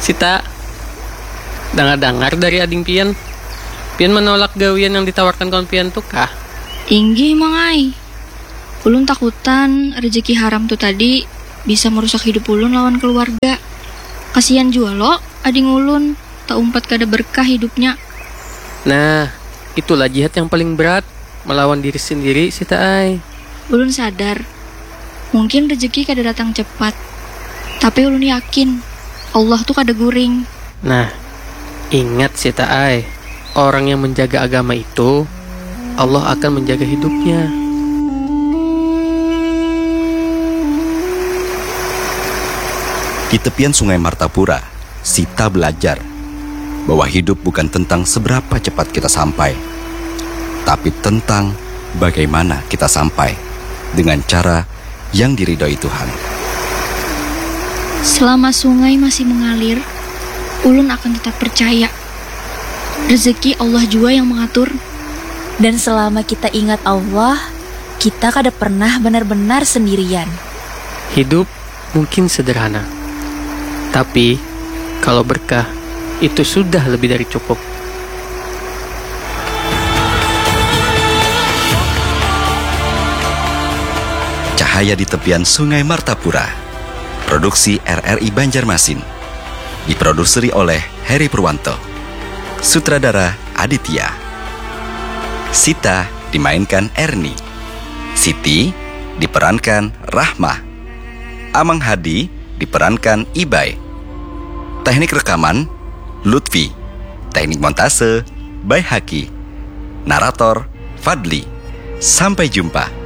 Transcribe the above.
Sita, dengar-dengar dari ading Pian. Pian menolak gawian yang ditawarkan kawan Pian tuh kah? Tinggi mangai. Ulun takutan rezeki haram tuh tadi bisa merusak hidup ulun lawan keluarga. Kasihan jua lo, ading ulun tak umpat kada berkah hidupnya. Nah, itulah jihad yang paling berat, melawan diri sendiri, Sita ai. Ulun sadar, mungkin rezeki kada datang cepat, tapi ulun yakin Allah tuh kada guring. Nah, ingat Sita ai, orang yang menjaga agama itu, Allah akan menjaga hidupnya. Di tepian Sungai Martapura, Sita belajar bahwa hidup bukan tentang seberapa cepat kita sampai, tapi tentang bagaimana kita sampai dengan cara yang diridhoi Tuhan. Selama sungai masih mengalir, ulun akan tetap percaya rezeki Allah jua yang mengatur. Dan selama kita ingat Allah, kita kada pernah benar-benar sendirian. Hidup mungkin sederhana, tapi kalau berkah, itu sudah lebih dari cukup. Cahaya di tepian Sungai Martapura. Produksi RRI Banjarmasin. Diproduseri oleh Heri Purwanto. Sutradara Aditya. Sita dimainkan Erni. Siti diperankan Rahmah. Amang Hadi diperankan Ibai. Teknik rekaman Lutfi. Teknik montase Baihaki. Narator Fadli. Sampai jumpa.